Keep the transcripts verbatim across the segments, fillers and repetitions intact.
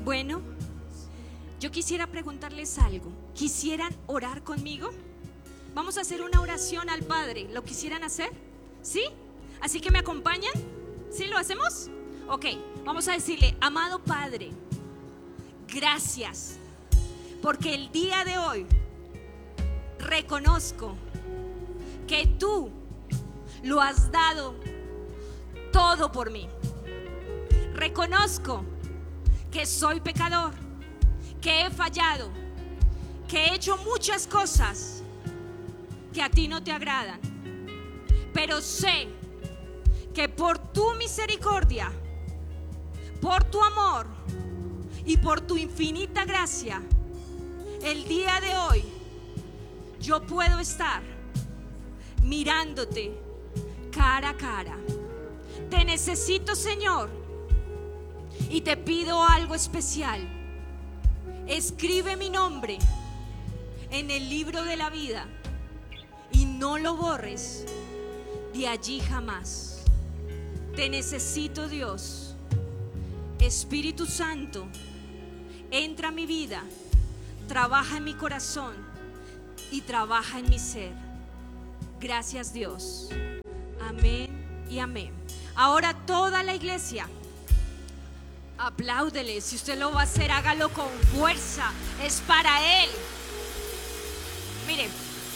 Bueno, yo quisiera preguntarles algo. ¿Quisieran orar conmigo? Vamos a hacer una oración al Padre. ¿Lo quisieran hacer? ¿Sí? Así que me acompañan. ¿Sí lo hacemos? Ok, vamos a decirle: amado Padre, gracias, porque el día de hoy reconozco que tú lo has dado todo por mí. Reconozco que soy pecador, que he fallado, que he hecho muchas cosas que a ti no te agradan, pero sé que por tu misericordia, por tu amor y por tu infinita gracia, el día de hoy yo puedo estar mirándote cara a cara. Te necesito, Señor, y te pido algo especial. Escribe mi nombre en el libro de la vida y no lo borres de allí jamás. Te necesito, Dios. Espíritu Santo, entra a mi vida, trabaja en mi corazón y trabaja en mi ser. Gracias, Dios. Amén y amén. Ahora toda la iglesia, apláudele. Si usted lo va a hacer, hágalo con fuerza. Es para Él. Mire,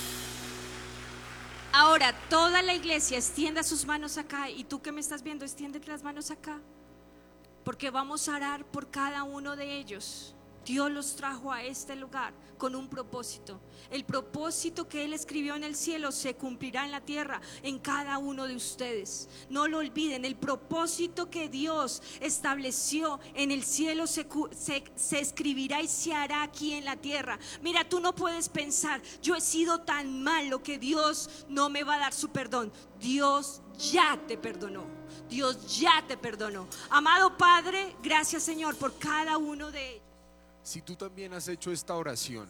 ahora toda la iglesia extienda sus manos acá. Y tú que me estás viendo, extiende las manos acá, porque vamos a orar por cada uno de ellos. Dios los trajo a este lugar con un propósito. El propósito que Él escribió en el cielo se cumplirá en la tierra, en cada uno de ustedes. No lo olviden, el propósito que Dios estableció en el cielo se, se, se escribirá y se hará aquí en la tierra. Mira, tú no puedes pensar: yo he sido tan malo que Dios no me va a dar su perdón. Dios ya te perdonó. Dios ya te perdonó. Amado Padre, gracias, Señor, por cada uno de ellos. Si tú también has hecho esta oración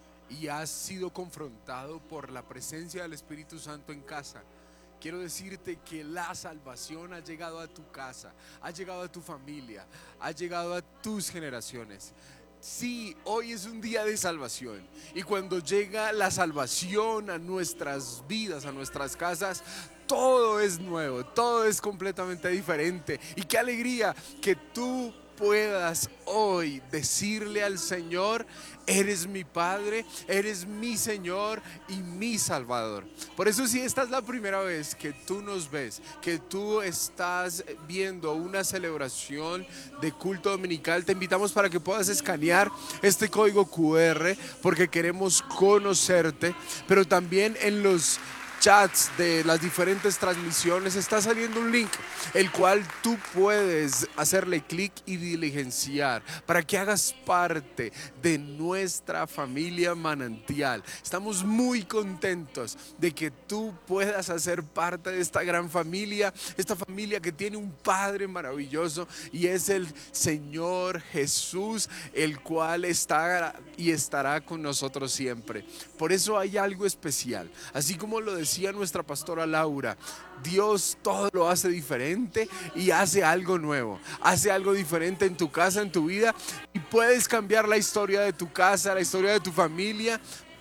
y has sido confrontado por la presencia del Espíritu Santo en casa, quiero decirte que la salvación ha llegado a tu casa, ha llegado a tu familia, ha llegado a tus generaciones. Sí, hoy es un día de salvación, y cuando llega la salvación a nuestras vidas, a nuestras casas, todo es nuevo, todo es completamente diferente. Y qué alegría que tú puedas hoy decirle al Señor: eres mi Padre, eres mi Señor y mi Salvador. Por eso, si esta es la primera vez que tú nos ves, que tú estás viendo una celebración de culto dominical, te invitamos para que puedas escanear este código cu erre, porque queremos conocerte. Pero también en los chats de las diferentes transmisiones está saliendo un link, el cual tú puedes hacerle clic y diligenciar para que hagas parte de nuestra familia Manantial. Estamos muy contentos de que tú puedas hacer parte de esta gran familia, esta familia que tiene un Padre maravilloso, y es el Señor Jesús, el cual está y estará con nosotros siempre. Por eso hay algo especial, así como lo decía Decía nuestra pastora Laura, Dios todo lo hace diferente y hace algo nuevo, hace algo diferente en tu casa, en tu vida, y puedes cambiar la historia de tu casa, la historia de tu familia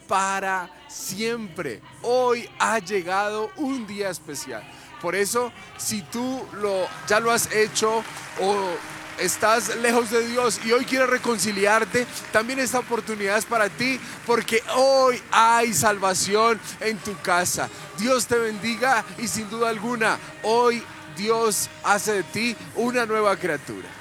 para siempre. Hoy ha llegado un día especial. Por eso, si tú lo, ya lo has hecho o estás lejos de Dios y hoy quieres reconciliarte, también esta oportunidad es para ti, porque hoy hay salvación en tu casa. Dios te bendiga, y sin duda alguna, hoy Dios hace de ti una nueva criatura.